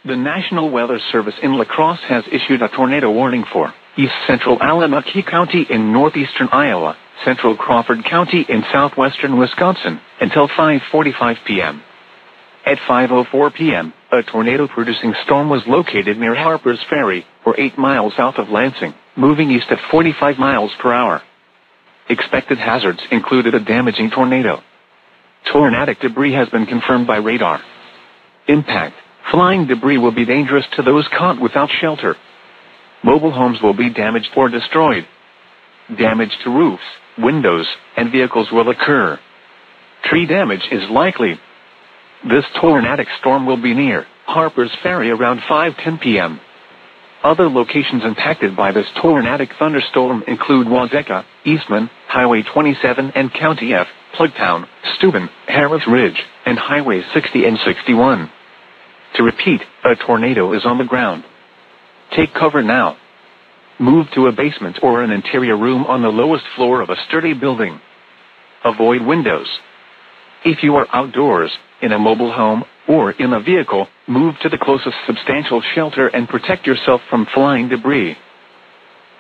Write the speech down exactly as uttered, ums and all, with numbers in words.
The National Weather Service in La Crosse has issued a tornado warning for east central Allamuckie County in northeastern Iowa, central Crawford County in southwestern Wisconsin, until five forty-five p.m. At five oh four p.m., a tornado-producing storm was located near Harper's Ferry, or eight miles south of Lansing, moving east at forty-five miles per hour. Expected hazards included a damaging tornado. Tornadic debris has been confirmed by radar. Impact: flying debris will be dangerous to those caught without shelter. Mobile homes will be damaged or destroyed. Damage to roofs, windows, and vehicles will occur. Tree damage is likely. This tornadic storm will be near Harper's Ferry around five ten p.m. Other locations impacted by this tornadic thunderstorm include Waseca, Eastman, Highway twenty-seven and County F, Plugtown, Steuben, Harris Ridge, and Highway sixty and sixty-one. To repeat, a tornado is on the ground. Take cover now. Move to a basement or an interior room on the lowest floor of a sturdy building. Avoid windows. If you are outdoors, in a mobile home, or in a vehicle, move to the closest substantial shelter and protect yourself from flying debris.